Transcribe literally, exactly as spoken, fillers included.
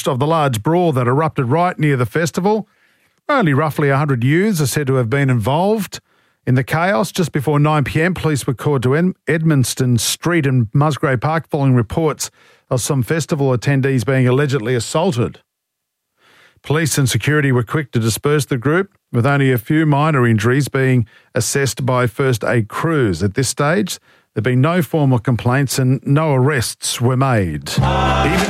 of the large brawl that erupted right near the festival. Only roughly one hundred youths are said to have been involved in the chaos. Just before nine p.m, police were called to Ed- Edmundston Street and Musgrave Park following reports of some festival attendees being allegedly assaulted. Police and security were quick to disperse the group, with only a few minor injuries being assessed by first aid crews. At this stage, there have been no formal complaints and no arrests were made. Even